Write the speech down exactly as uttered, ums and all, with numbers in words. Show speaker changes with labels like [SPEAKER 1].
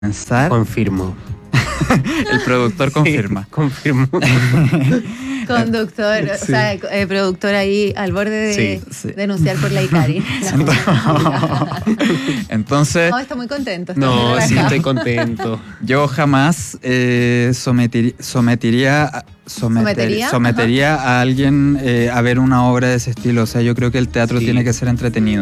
[SPEAKER 1] Pensar.
[SPEAKER 2] Confirmo.
[SPEAKER 1] El productor confirma.
[SPEAKER 2] Sí, confirmo.
[SPEAKER 3] Conductor, o
[SPEAKER 2] Sí.
[SPEAKER 3] sea, eh, productor ahí al borde de
[SPEAKER 2] Sí,
[SPEAKER 1] sí.
[SPEAKER 3] denunciar por la Icari.
[SPEAKER 1] Entonces,
[SPEAKER 3] No, está muy contento. Está
[SPEAKER 2] No,
[SPEAKER 3] muy
[SPEAKER 2] sí,
[SPEAKER 3] relajado.
[SPEAKER 2] estoy contento.
[SPEAKER 1] yo jamás eh, someter- sometiría, a- someter-
[SPEAKER 3] ¿Sometería?
[SPEAKER 1] sometería a alguien eh, a ver una obra de ese estilo. O sea, yo creo que el teatro
[SPEAKER 2] Sí.
[SPEAKER 1] tiene que ser entretenido.